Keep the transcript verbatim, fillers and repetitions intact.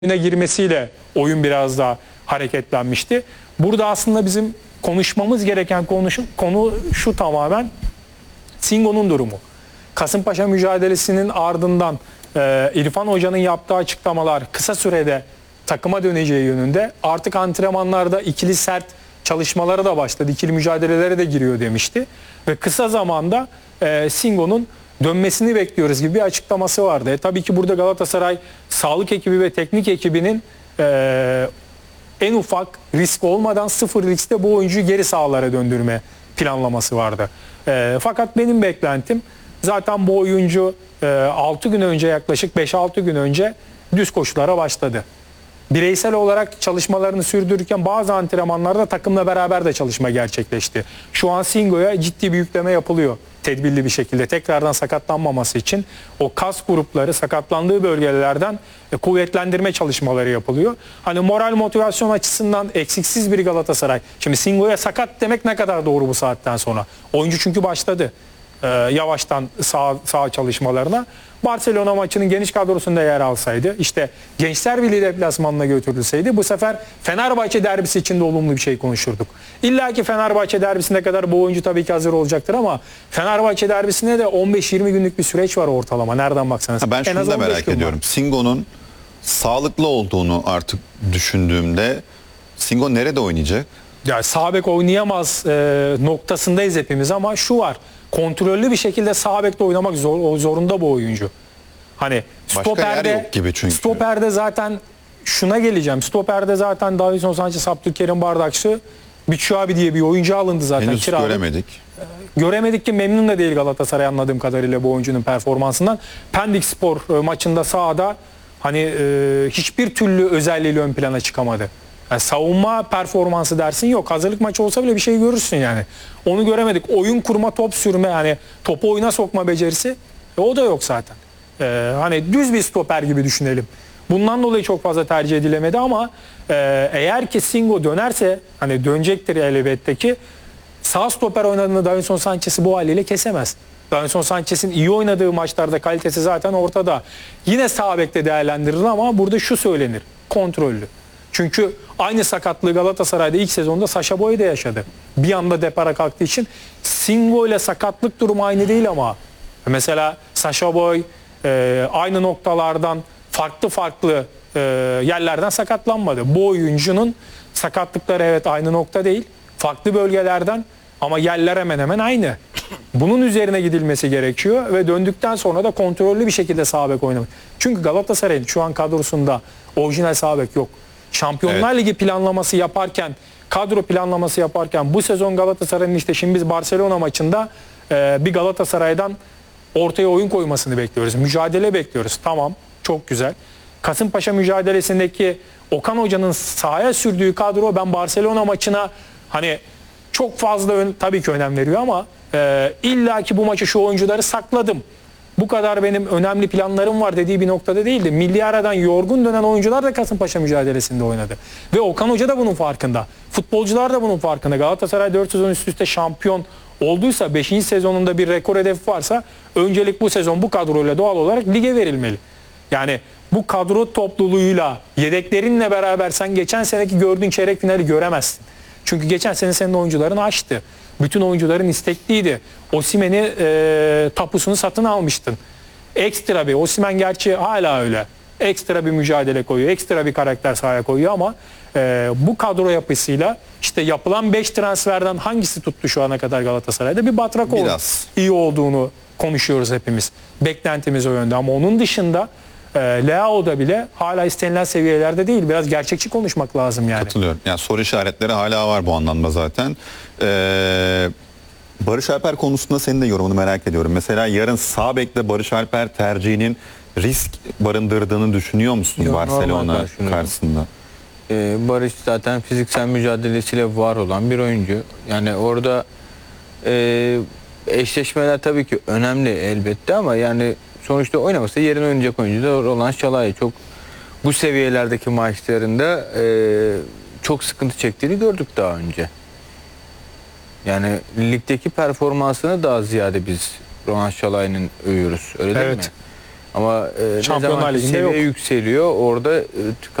girmesiyle oyun biraz daha hareketlenmişti. Burada aslında bizim konuşmamız gereken konu şu, konu şu tamamen Singo'nun durumu. Kasımpaşa mücadelesinin ardından e, İrfan Hoca'nın yaptığı açıklamalar kısa sürede takıma döneceği yönünde, artık antrenmanlarda ikili sert çalışmaları da başladı. İkili mücadelelere de giriyor demişti. Ve kısa zamanda e, Singo'nun dönmesini bekliyoruz gibi bir açıklaması vardı. E, tabii ki burada Galatasaray sağlık ekibi ve teknik ekibinin e, en ufak risk olmadan sıfır riskte bu oyuncuyu geri sahalara döndürme planlaması vardı. E, fakat benim beklentim, zaten bu oyuncu e, altı gün önce, yaklaşık beş altı gün önce düz koşulara başladı. Bireysel olarak çalışmalarını sürdürürken bazı antrenmanlarda takımla beraber de çalışma gerçekleşti. Şu an Singo'ya ciddi bir yükleme yapılıyor tedbirli bir şekilde. Tekrardan sakatlanmaması için o kas grupları, sakatlandığı bölgelerden e, kuvvetlendirme çalışmaları yapılıyor. Hani moral motivasyon açısından eksiksiz bir Galatasaray. Şimdi Singo'ya sakat demek ne kadar doğru bu saatten sonra? Oyuncu çünkü başladı e, yavaştan sağ, sağ çalışmalarına. Barcelona maçının geniş kadrosunda yer alsaydı, işte Gençler Birliği deplasmanına götürülseydi, bu sefer Fenerbahçe derbisi için de olumlu bir şey konuşurduk. İlla ki Fenerbahçe derbisine kadar bu oyuncu tabii ki hazır olacaktır ama Fenerbahçe derbisine de on beş yirmi günlük bir süreç var ortalama. Nereden baksanız. Ha, ben şunu da merak ediyorum. Var. Singo'nun sağlıklı olduğunu artık düşündüğümde Singo nerede oynayacak? Ya sağ bek oynayamaz e, noktasındayız hepimiz ama şu var. Kontrollü bir şekilde sağ bekte oynamak zor, zorunda bu oyuncu. Hani stoperde, yok gibi çünkü. Stoperde zaten şuna geleceğim. Stoperde zaten Davinson Sanchez, Abdülkerim Bardakçı, Biçuabi diye bir oyuncu alındı zaten. Henüz kiralık. göremedik. Göremedik ki, memnun da değil Galatasaray anladığım kadarıyla bu oyuncunun performansından. Pendik Spor maçında sahada hani e, hiçbir türlü özelliğiyle ön plana çıkamadı. Yani savunma performansı dersin yok. Hazırlık maçı olsa bile bir şey görürsün yani. Onu göremedik. Oyun kurma, top sürme, yani topu oyuna sokma becerisi e, o da yok zaten. E, hani düz bir stoper gibi düşünelim. Bundan dolayı çok fazla tercih edilemedi ama e, eğer ki Singo dönerse, hani dönecektir elbette ki, sağ stoper oynadığında Davinson Sanchez'i bu haliyle kesemez. Davinson Sanchez'in iyi oynadığı maçlarda kalitesi zaten ortada. Yine sağ bekte değerlendirilir ama burada şu söylenir: kontrollü. Çünkü aynı sakatlığı Galatasaray'da ilk sezonda Sacha Boey de yaşadı. Bir anda depara kalktığı için. Singo ile sakatlık durumu aynı değil ama. Mesela Sacha Boey e, aynı noktalardan farklı farklı e, yerlerden sakatlanmadı. Bu oyuncunun sakatlıkları evet aynı nokta değil. Farklı bölgelerden ama yerler hemen hemen aynı. Bunun üzerine gidilmesi gerekiyor ve döndükten sonra da kontrollü bir şekilde sağ bek oynamak. Çünkü Galatasaray'ın şu an kadrosunda orijinal sağ bek yok. Şampiyonlar evet. Ligi planlaması yaparken, kadro planlaması yaparken bu sezon Galatasaray'ın, işte şimdi biz Barcelona maçında e, bir Galatasaray'dan ortaya oyun koymasını bekliyoruz. Mücadele bekliyoruz. Tamam, çok güzel. Kasımpaşa mücadelesindeki Okan Hoca'nın sahaya sürdüğü kadro, ben Barcelona maçına hani çok fazla ön, tabii ki önem veriyor ama e, illa ki bu maçı şu oyuncuları sakladım, bu kadar benim önemli planlarım var dediği bir noktada değildi. Milli aradan yorgun dönen oyuncular da Kasımpaşa mücadelesinde oynadı. Ve Okan Hoca da bunun farkında. Futbolcular da bunun farkında. Galatasaray dört sezon üst üste şampiyon olduysa, beşinci sezonunda bir rekor hedefi varsa, öncelik bu sezon bu kadroyla doğal olarak lige verilmeli. Yani bu kadro topluluğuyla, yedeklerinle beraber sen geçen seneki gördüğün çeyrek finali göremezsin. Çünkü geçen sene senin oyuncuların açtı. Bütün oyuncuların istekliydi. Osimhen'i e, tapusunu satın almıştın. Ekstra bir, Osimhen gerçi hala öyle. Ekstra bir mücadele koyuyor. Ekstra bir karakter sahaya koyuyor ama e, bu kadro yapısıyla işte yapılan beş transferden hangisi tuttu şu ana kadar Galatasaray'da? Bir batrak oldu. İyi olduğunu konuşuyoruz hepimiz. Beklentimiz o yönde ama onun dışında e, Leao'da bile hala istenilen seviyelerde değil. Biraz gerçekçi konuşmak lazım yani. Katılıyorum. Yani soru işaretleri hala var bu anlamda zaten. Ee, Barış Alper konusunda senin de yorumunu merak ediyorum. Mesela yarın sağ bekle Barış Alper tercihinin risk barındırdığını düşünüyor musun? Yok, Barcelona karşısında? Ee, Barış zaten fiziksel mücadelesiyle var olan bir oyuncu. Yani orada e, eşleşmeler tabii ki önemli elbette ama yani sonuçta oynamasa yerine oynayacak oyuncu da olan Şalay. Çok bu seviyelerdeki maçlarında e, çok sıkıntı çektiğini gördük daha önce. Yani ligdeki performansını daha ziyade biz Rohan Şalay'ın övüyoruz. Öyle değil evet. mi? Ama e, ne Şampiyonlar zaman ki Ligi'nde seviye yok. yükseliyor orada e,